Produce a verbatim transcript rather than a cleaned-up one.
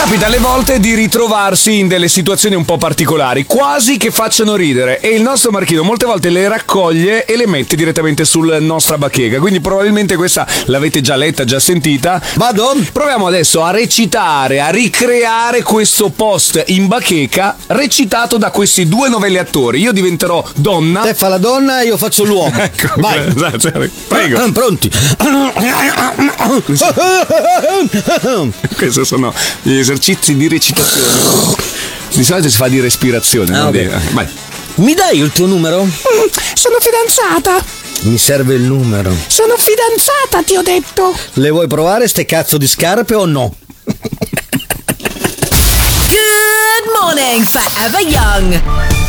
Capita alle volte di ritrovarsi in delle situazioni un po' particolari, quasi che facciano ridere, e il nostro Marchino molte volte le raccoglie e le mette direttamente sul nostra bacheca, quindi probabilmente questa l'avete già letta, già sentita. Vado? Proviamo adesso a recitare, a ricreare questo post in bacheca recitato da questi due novelli attori. Io diventerò donna. Te fa la donna e io faccio l'uomo. Ecco, vai. Prego. Pronti? Questi sono gli esercizi di recitazione. Di solito si fa di respirazione. Ah, non okay. di... Vai. Mi dai il tuo numero? Sono fidanzata. Mi serve il numero. Sono fidanzata, ti ho detto. Le vuoi provare ste cazzo di scarpe o no? Good morning, Forever Young.